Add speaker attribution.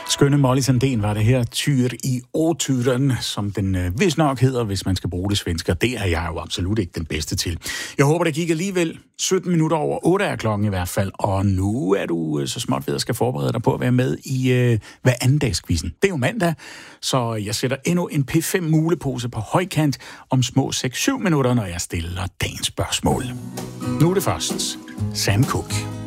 Speaker 1: Skønne Molly Sandén var det her, Tyr i Åtyren, som den vist nok hedder, hvis man skal bruge det svenske. Det er jeg jo absolut ikke den bedste til. Jeg håber, det gik alligevel. 17 minutter over 8 er klokken i hvert fald, og nu er du så småt ved at skal forberede dig på at være med i hver anden dagskvisten. Det er jo mandag, så jeg sætter endnu en P5-mulepose på højkant om små 6-7 minutter, når jeg stiller dagens spørgsmål. Nu er det først Sam Cooke.